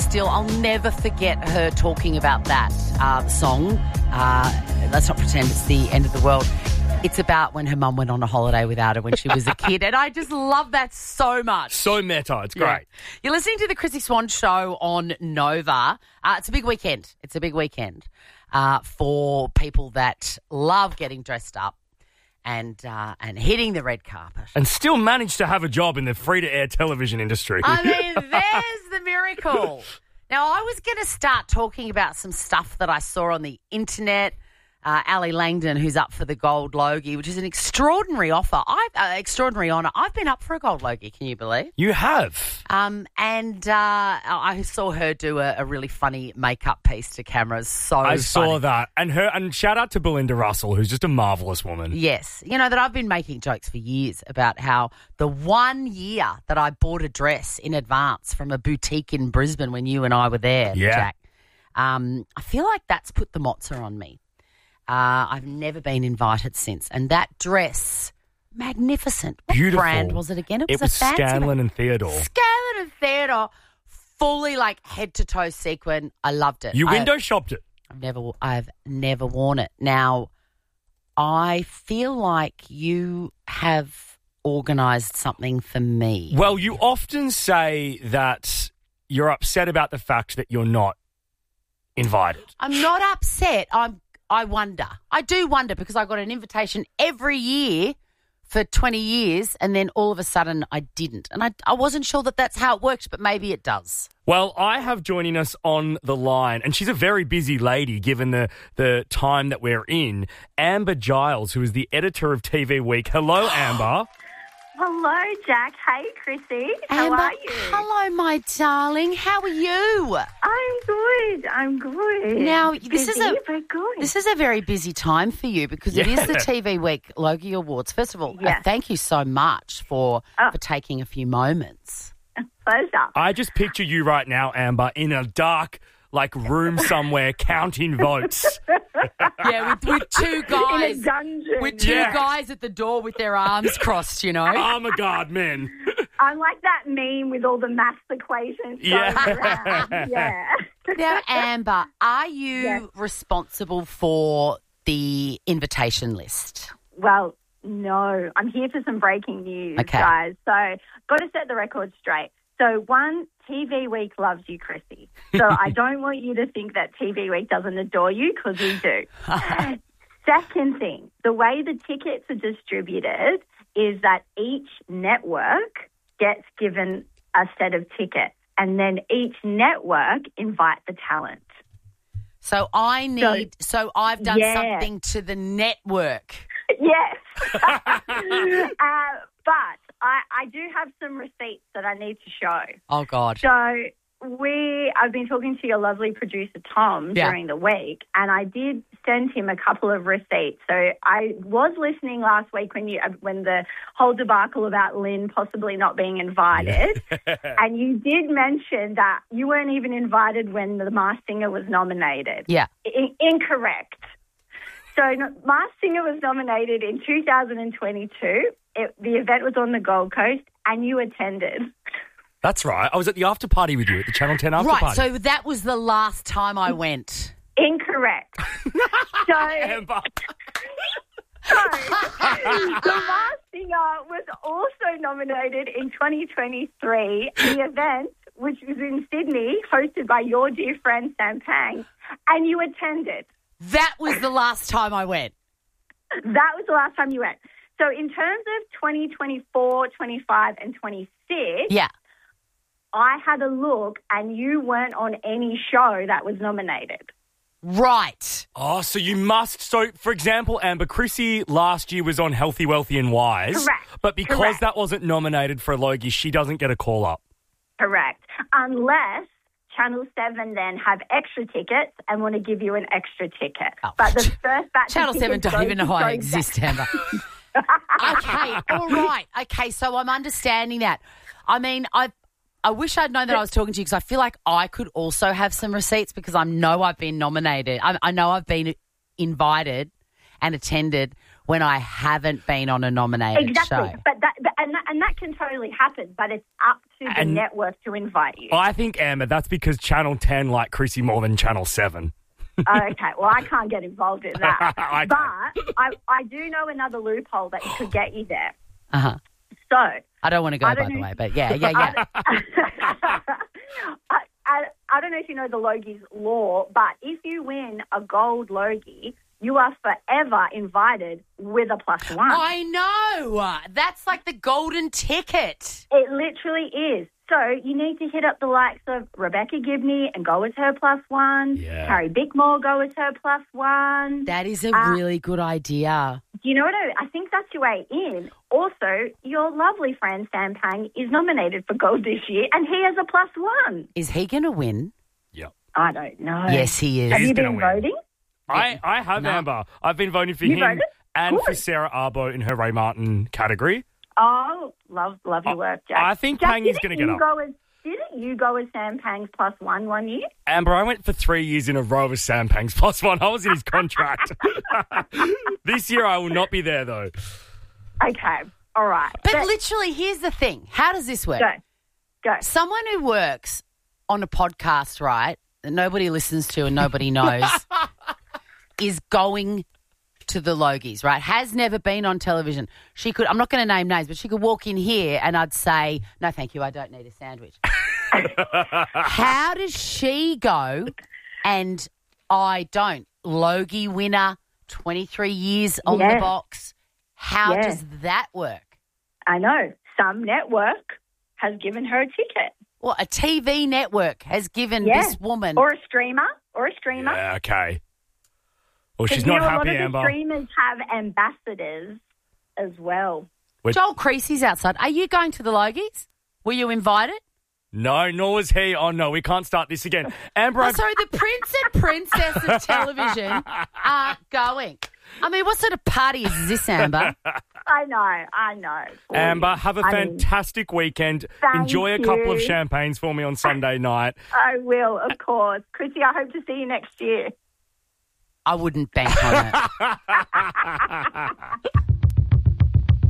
still, I'll never forget her talking about that song. Let's not pretend it's the end of the world. It's about when her mum went on a holiday without her when she was a kid. And I just love that so much. So meta. It's great. Yeah. You're listening to the Chrissy Swan Show on Nova. It's a big weekend. It's a big weekend for people that love getting dressed up and hitting the red carpet. And still manage to have a job in the free-to-air television industry. I mean, there's the miracle. Now, I was going to start talking about some stuff that I saw on the internet. Ali Langdon, who's up for the Gold Logie, which is an extraordinary offer. Extraordinary honour. I've been up for a Gold Logie, can you believe? You have. And I saw her do a really funny makeup piece to cameras. I saw that. And shout out to Belinda Russell, who's just a marvellous woman. Yes. You know, that I've been making jokes for years about how the 1 year that I bought a dress in advance from a boutique in Brisbane when you and I were there, Jack, I feel like that's put the mozza on me. I've never been invited since. And that dress, magnificent. What Beautiful. Brand was it again? It was a fancy Scanlon and Theodore. Scanlon and Theodore, fully like head to toe sequin. I loved it. You window shopped it. I've never worn it. Now, I feel like you have organised something for me. Well, you often say that you're upset about the fact that you're not invited. I'm not upset. I wonder. I do wonder because I got an invitation every year for 20 years and then all of a sudden I didn't. And I wasn't sure that that's how it worked, but maybe it does. Well, I have joining us on the line, and she's a very busy lady given the time that we're in, Amber Giles, who is the editor of TV Week. Hello, Amber. Hello, Jack. Hey, Chrissy. Amber, How are you? hello, my darling. How are you? I'm good. Now, Busy, this is a very busy time for you because it is the TV Week Logie Awards. First of all, thank you so much for taking a few moments. Pleasure. I just picture you right now, Amber, in a dark room somewhere counting votes. Yeah, with two guys. In a dungeon. With two guys at the door with their arms crossed, you know. Armour guard men. I'm like that meme with all the maths equations going around. Yeah. Now, Amber, are you responsible for the invitation list? Well, no. I'm here for some breaking news, guys. So, got to set the record straight. So, one, TV Week loves you, Chrissy. So I don't want you to think that TV Week doesn't adore you, because we do. Second thing, the way the tickets are distributed is that each network gets given a set of tickets, and then each network invite the talent. So I've done something to the network. Yes. But I do have some receipts that I need to show. Oh, God. So I've been talking to your lovely producer, Tom, during the week, and I did send him a couple of receipts. So I was listening last week when the whole debacle about Lynn possibly not being invited, and you did mention that you weren't even invited when The Masked Singer was nominated. Yeah. Incorrect. So Masked Singer was nominated in 2022. The event was on the Gold Coast, and you attended. That's right. I was at the after party with you at the Channel 10 after party. Right, so that was the last time I went. Incorrect. So, Amber. The Masked Singer was also nominated in 2023. The event, which was in Sydney, hosted by your dear friend Sam Pang, and you attended. That was the last time I went. That was the last time you went. So in terms of 2024, 25 and 26, I had a look and you weren't on any show that was nominated. Right. Oh, so you must. So, for example, Amber, Chrissy last year was on Healthy, Wealthy and Wise. Correct. But because that wasn't nominated for a Logie, she doesn't get a call up. Correct. Unless Channel 7 then have extra tickets and want to give you an extra ticket. Oh. But the first batch Channel of 7 tickets don't even know I exist, Amber. Okay, all right. Okay, so I'm understanding that. I mean, I wish I'd known that I was talking to you because I feel like I could also have some receipts because I know I've been nominated. I know I've been invited and attended when I haven't been on a nominated show. But that can totally happen, but it's up to the network to invite you. I think, Amber, that's because Channel 10 like Chrissy more than Channel 7. Okay, well, I can't get involved in that. I do know another loophole that could get you there. Uh-huh. So I don't want to go, by the way, but yeah. I don't know if you know the Logies law, but if you win a gold Logie, you are forever invited with a +1. I know. That's like the golden ticket. It literally is. So you need to hit up the likes of Rebecca Gibney and go as her +1. Yeah. Carrie Bickmore, go as her +1. That is a really good idea. Do you know what I think that's your way in. Also, your lovely friend Sam Pang is nominated for gold this year, and he has a +1. Is he going to win? Yep. I don't know. Yes, he is. Have you been voting? I have, Amber. I've been voting for him voted? and for Sarah Arbo in her Ray Martin category. Oh, love your work, Jack. I think Jack, Pang is going to get up. Didn't you go as Sam Pang's +1 one year? Amber, I went for 3 years in a row as Sam Pang's +1. I was in his contract. This year I will not be there, though. Okay, all right. But literally, here's the thing. How does this work? Go. Someone who works on a podcast, right, that nobody listens to and nobody knows, is going to the Logies, right? Has never been on television. She could, I'm not going to name names, but she could walk in here and I'd say, no, thank you, I don't need a sandwich. How does she go and I don't? Logie winner, 23 years on the box. How does that work? I know. Some network has given her a ticket. Well, a TV network has given this woman. Or a streamer. Yeah, okay. Well, she's not happy, Amber. A lot of the streamers have ambassadors as well. Joel Creasy's outside. Are you going to the Logies? Were you invited? No, nor was he. Oh, no, we can't start this again. Amber, sorry, the prince and princess of television are going. I mean, what sort of party is this, Amber? I know. Amber, have a fantastic weekend. Enjoy a couple of champagnes for me on Sunday night. I will, of course. Chrissy, I hope to see you next year. I wouldn't bank on it.